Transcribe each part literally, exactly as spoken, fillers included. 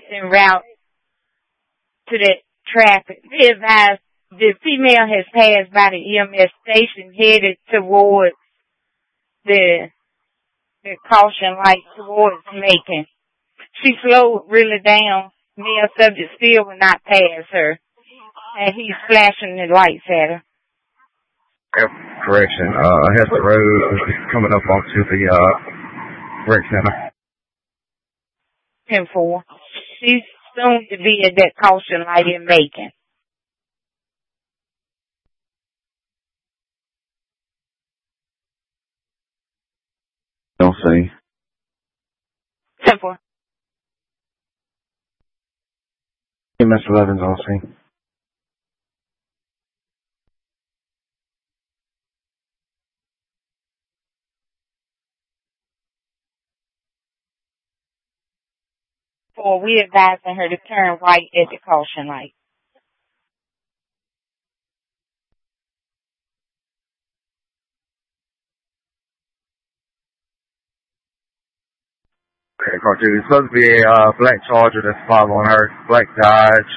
en route to that traffic. Be advised, the female has passed by the E M S station headed towards the, the caution light towards Macon. She slowed really down. Male subject still will not pass her. And he's flashing the lights at her. Yep, correction. Uh, Hester Road is coming up onto the, uh, rec center. ten four. She's soon to be at that caution light in Macon. Don't see. ten four. E M S eleven's on scene. Four, we advising her to turn right at the caution light. Okay, car two. It's supposed to be a uh, black Charger that's following her. Black Dodge.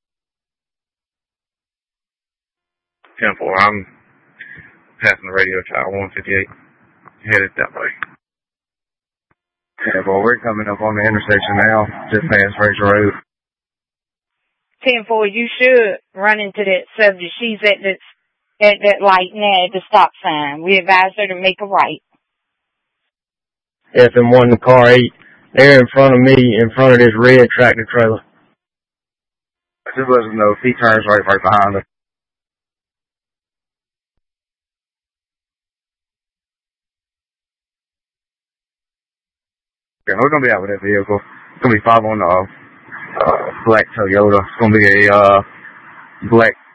ten four. I'm passing the radio tower one fifty-eight. Headed that way. ten four. We're coming up on the intersection now. Just past Fraser Road. ten four, you should run into that subject. She's at the, at that light now at the stop sign. We advise her to make a right. F M one to car eight. They're in front of me, in front of this red tractor trailer. Just let us know if he turns right, right behind us. Okay, we're going to be out with that vehicle. It's going to be five on the uh, black Toyota. It's going to be a uh, black